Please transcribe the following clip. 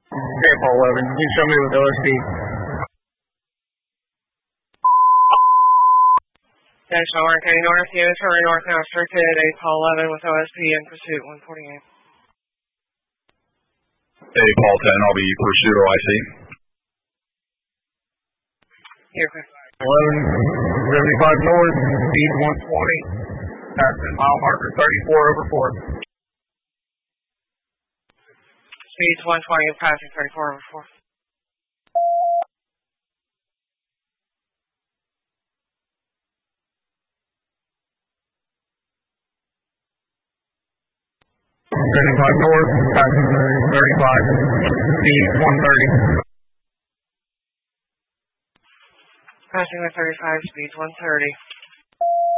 Okay, Paul 11, can you show me with OSP? National Arcade North, units for North now restricted, 8 Paul 11 with OSP in pursuit 148. 8 Paul 10, I'll be pursuit OIC. Here, quick. 11, 75 north, speed 120, passing mile marker 34 over 4. Speeds 120, passing 34 over 4. North, passing 35, speed 130. Passing the 35, speeds 130.